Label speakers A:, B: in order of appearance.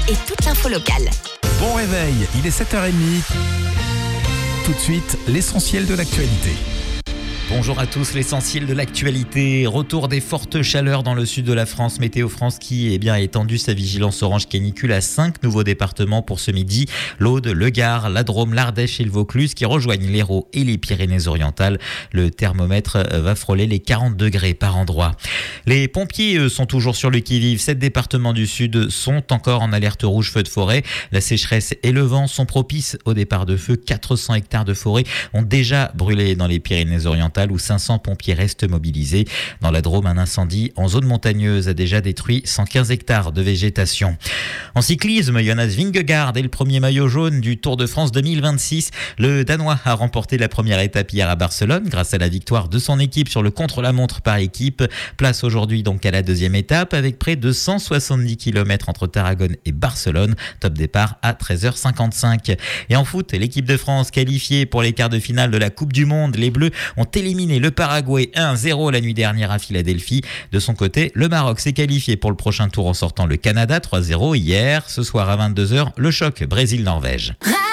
A: et toute l'info locale.
B: Bon réveil, il est 7h30. Tout de suite, l'essentiel de l'actualité.
C: Bonjour à tous, l'essentiel de l'actualité. Retour des fortes chaleurs dans le sud de la France. Météo France qui a étendu sa vigilance orange canicule à 5 nouveaux départements pour ce midi. L'Aude, le Gard, la Drôme, l'Ardèche et le Vaucluse qui rejoignent l'Hérault et les Pyrénées-Orientales. Le thermomètre va frôler les 40 degrés par endroit. Les pompiers, eux, sont toujours sur le qui-vive. 7 départements du sud sont encore en alerte rouge feu de forêt. La sécheresse et le vent sont propices au départ de feu. 400 hectares de forêt ont déjà brûlé dans les Pyrénées-Orientales où 500 pompiers restent mobilisés. Dans la Drôme, un incendie en zone montagneuse a déjà détruit 115 hectares de végétation. En cyclisme, Jonas Vingegaard est le premier maillot jaune du Tour de France 2026. Le Danois a remporté la première étape hier à Barcelone grâce à la victoire de son équipe sur le contre-la-montre par équipe. Place aujourd'hui donc à la deuxième étape avec près de 170 km entre Tarragone et Barcelone. Top départ à 13h55. Et en foot, l'équipe de France qualifiée pour les quarts de finale de la Coupe du Monde. Les Bleus ont éliminé le Paraguay 1-0 la nuit dernière à Philadelphie. De son côté, le Maroc s'est qualifié pour le prochain tour en sortant le Canada 3-0 hier. Ce soir à 22h, le choc Brésil-Norvège.